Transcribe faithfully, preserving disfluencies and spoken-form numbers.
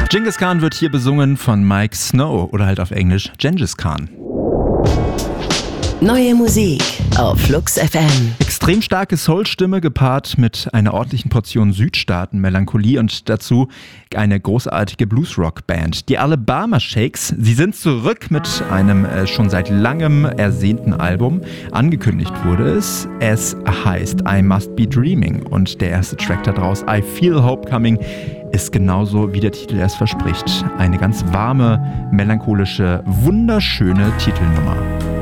Genghis Khan wird hier besungen von Mike Snow oder halt auf Englisch Gengis Khan. Neue Musik auf Flux F M. Extrem starke Soul-Stimme gepaart mit einer ordentlichen Portion Südstaaten-Melancholie und dazu eine großartige Blues-Rock-Band. Die Alabama Shakes, sie sind zurück mit einem äh, schon seit langem ersehnten Album. Angekündigt wurde es. Es heißt I Must Be Dreaming und der erste Track daraus, I Feel Hope Coming, ist genauso wie der Titel es verspricht. Eine ganz warme, melancholische, wunderschöne Titelnummer.